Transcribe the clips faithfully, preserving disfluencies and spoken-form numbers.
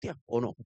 molestia o no?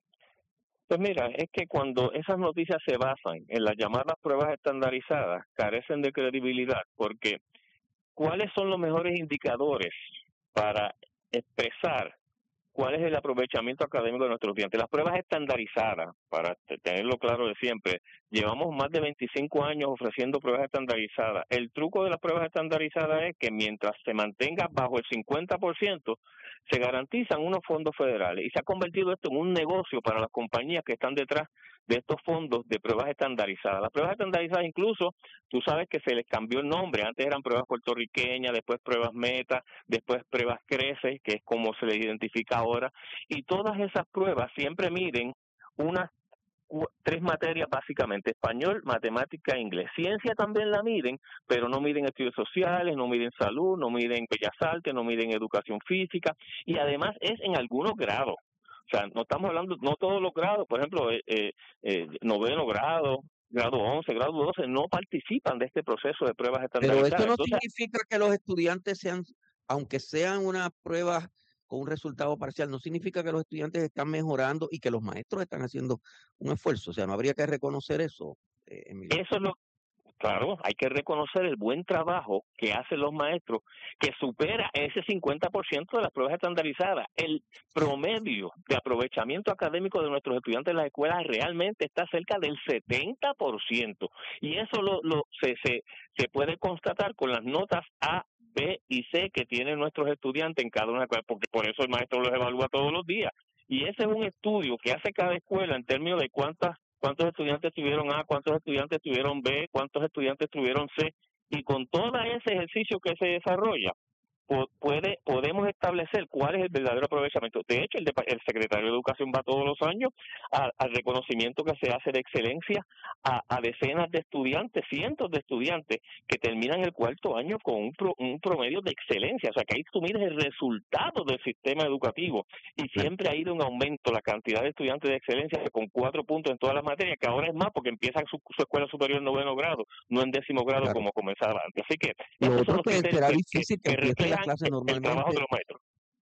Pues mira, es que cuando esas noticias se basan en las llamadas pruebas estandarizadas, carecen de credibilidad, porque ¿cuáles son los mejores indicadores para expresar cuál es el aprovechamiento académico de nuestros estudiantes? Las pruebas estandarizadas, para tenerlo claro de siempre, llevamos más de veinticinco años ofreciendo pruebas estandarizadas. El truco de las pruebas estandarizadas es que mientras se mantenga bajo el cincuenta por ciento, se garantizan unos fondos federales, y se ha convertido esto en un negocio para las compañías que están detrás de estos fondos de pruebas estandarizadas. Las pruebas estandarizadas, incluso, tú sabes que se les cambió el nombre. Antes eran pruebas puertorriqueñas, después pruebas Meta, después pruebas Crece, que es como se les identifica ahora, y todas esas pruebas siempre miden unas tres materias básicamente: español, matemática e inglés. Ciencia también la miden, pero no miden estudios sociales, no miden salud, no miden bellas artes, no miden educación física, y además es en algunos grados. O sea, no estamos hablando, no todos los grados, por ejemplo, eh, eh, eh, noveno grado, grado once, grado doce, no participan de este proceso de pruebas Pero estandarizadas. esto no Entonces, significa que los estudiantes sean, aunque sean unas pruebas con un resultado parcial, no significa que los estudiantes están mejorando y que los maestros están haciendo un esfuerzo. O sea, no habría que reconocer eso, eh, Emilio. eso es lo Claro, hay que reconocer el buen trabajo que hacen los maestros, que supera ese cincuenta por ciento de las pruebas estandarizadas. El promedio de aprovechamiento académico de nuestros estudiantes en las escuelas realmente está cerca del setenta por ciento. Y eso lo, lo se, se, se puede constatar con las notas A, B y C que tienen nuestros estudiantes en cada una de las escuelas, porque por eso el maestro los evalúa todos los días. Y ese es un estudio que hace cada escuela en términos de cuántas cuántos estudiantes tuvieron A, cuántos estudiantes tuvieron B, cuántos estudiantes tuvieron C, y con todo ese ejercicio que se desarrolla, puede podemos establecer cuál es el verdadero aprovechamiento. De hecho, el, de, el secretario de Educación va todos los años a, al reconocimiento que se hace de excelencia a, a decenas de estudiantes, cientos de estudiantes que terminan el cuarto año con un, pro, un promedio de excelencia. O sea, que ahí tú miras el resultado del sistema educativo, y siempre ha ido en aumento la cantidad de estudiantes de excelencia, con cuatro puntos en todas las materias, que ahora es más porque empiezan su, su escuela superior en noveno grado, no en décimo grado, claro, como comenzaba antes. Así que lo esos otro son los que criterios será que, difícil que, que, que que empiece la reflejan clase normalmente. El trabajo de los maestros.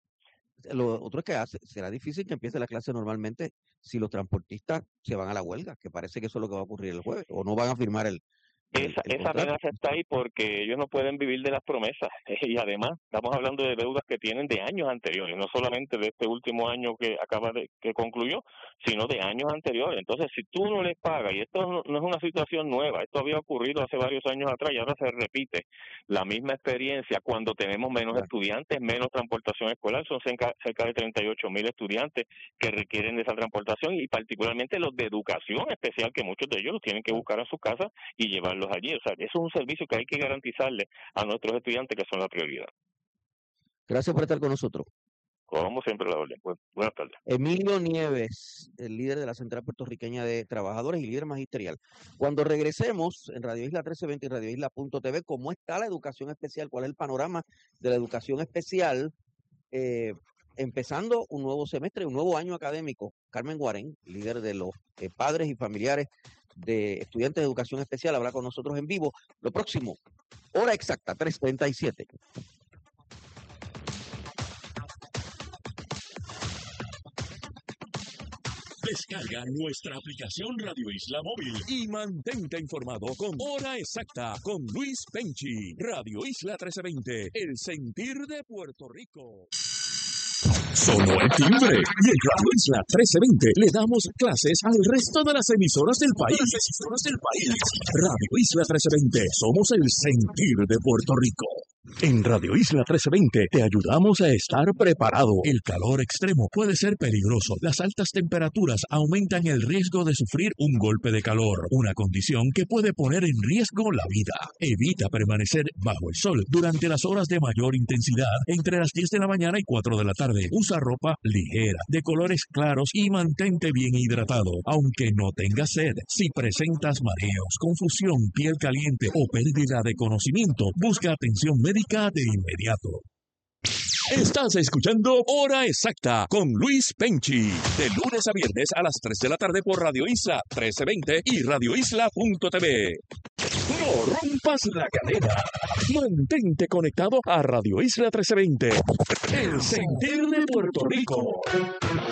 Lo otro es que hace, será difícil que empiece la clase normalmente si los transportistas se van a la huelga, que parece que eso es lo que va a ocurrir el jueves, o no van a firmar el, el, Esa, el esa amenaza está ahí porque ellos no pueden vivir de las promesas, y además estamos hablando de deudas que tienen de años anteriores, no solamente de este último año que acaba de que concluyó, sino de años anteriores. Entonces, si tú no les pagas, y esto no, no es una situación nueva, esto había ocurrido hace varios años atrás y ahora se repite la misma experiencia cuando tenemos menos claro. estudiantes, menos transportación escolar. Son cerca, cerca de treinta y ocho mil estudiantes que requieren de esa transportación, y particularmente los de educación especial, que muchos de ellos los tienen que buscar a sus casas y llevarlos allí. O sea, eso es un servicio que hay que garantizarle a nuestros estudiantes, que son la prioridad. Gracias por estar con nosotros. Como siempre, la orden. Pues, buenas tardes. Emilio Nieves, el líder de la Central Puertorriqueña de Trabajadores y líder magisterial. Cuando regresemos en Radio Isla trece veinte y Radio Isla punto t v, ¿cómo está la educación especial? ¿Cuál es el panorama de la educación especial? Eh, empezando un nuevo semestre, un nuevo año académico. Carmen Guarén, líder de los eh, padres y familiares de estudiantes de educación especial, habla con nosotros en vivo. Lo próximo, hora exacta, tres treinta y siete. Descarga nuestra aplicación Radio Isla Móvil y mantente informado con Hora Exacta con Luis Penchi. Radio Isla trece veinte, el sentir de Puerto Rico. Sonó el timbre y en Radio Isla trece veinte le damos clases al resto de las emisoras del país. Las emisoras del país. Radio Isla trece veinte, somos el sentir de Puerto Rico. En Radio Isla trece veinte te ayudamos a estar preparado. El calor extremo puede ser peligroso. Las altas temperaturas aumentan el riesgo de sufrir un golpe de calor, una condición que puede poner en riesgo la vida. Evita permanecer bajo el sol durante las horas de mayor intensidad entre las diez de la mañana y cuatro de la tarde. Usa ropa ligera, de colores claros y mantente bien hidratado, aunque no tengas sed. Si presentas mareos, confusión, piel caliente o pérdida de conocimiento, busca atención médica de inmediato. Estás escuchando Hora Exacta con Luis Penchi, de lunes a viernes a las tres de la tarde por Radio Isla trece veinte y Radio Isla punto t v. No rompas la cadena. Mantente conectado a Radio Isla trece veinte, el sentir de Puerto Rico.